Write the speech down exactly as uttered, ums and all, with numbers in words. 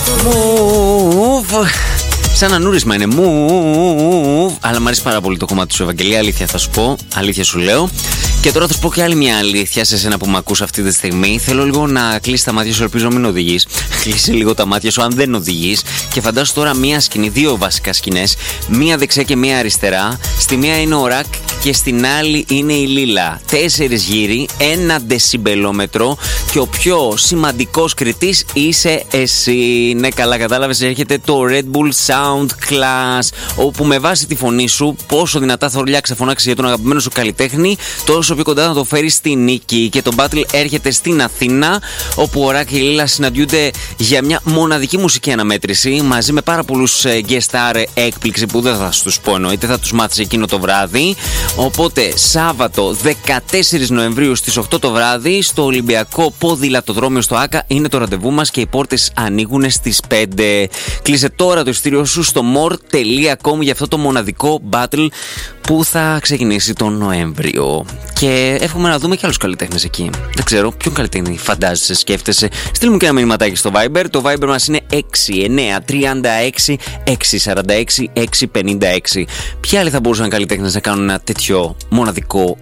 Move. Σαν ανούρισμα είναι move. Αλλά μου αρέσει πάρα πολύ το κομμάτι σου, Ευαγγελία. Αλήθεια θα σου πω. Αλήθεια σου λέω. Και τώρα θα σου πω και άλλη μια αλήθεια σε εσένα που με ακούς αυτή τη στιγμή. Θέλω λίγο να κλείσει τα μάτια σου, ελπίζω μην οδηγείς. Κλείσει λίγο τα μάτια σου αν δεν οδηγείς. Και φαντάσου τώρα μία σκηνή, δύο βασικά σκηνές. Μία δεξιά και μία αριστερά. Στη μία είναι ο Ρακ και στην άλλη είναι η Λίλα. Τέσσερις γύροι, ένα δεσιμπελόμετρο. Και ο πιο σημαντικός κριτής είσαι εσύ. Ναι, καλά, κατάλαβες. Έρχεται το Red Bull Sound Class. Όπου με βάση τη φωνή σου, πόσο δυνατά θα ορλιάξει, θα φωνάξει για τον αγαπημένο σου καλλιτέχνη, τόσο πιο κοντά να το φέρει στη νίκη. Και το battle έρχεται στην Αθήνα, όπου ο Ρακ και η Λίλα συναντιούνται για μια μοναδική μουσική αναμέτρηση μαζί με πάρα πολλούς guest star έκπληξη που δεν θα τους πω εννοείται, θα τους μάθεις εκείνο το βράδυ. Οπότε Σάββατο δεκατέσσερις Νοεμβρίου στις οκτώ το βράδυ στο Ολυμπιακό Ποδηλατοδρόμιο στο Άκα είναι το ραντεβού μας και οι πόρτες ανοίγουν στις πέντε. Κλείσε τώρα το ειστήριό σου στο more τελεία com για αυτό το μοναδικό battle που θα ξεκινήσει τον Νοέμβριο. Και εύχομαι να δούμε και άλλους καλλιτέχνες εκεί. Δεν ξέρω ποιον καλλιτέχνη φαντάζεσαι, σκέφτεσαι. Στείλ μου και ένα μηνυματάκι στο Viber. Το Viber μας είναι έξι εννιά τρία έξι έξι τέσσερα έξι έξι πέντε έξι. Ποιοι άλλοι θα μπορούσαν καλλιτέχνες να κάνουν ένα τέτοιο μοναδικό